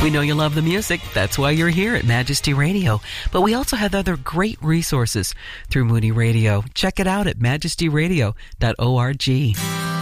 We know you love the music. That's why you're here at Majesty Radio. But we also have other great resources through Moody Radio. Check it out at majestyradio.org.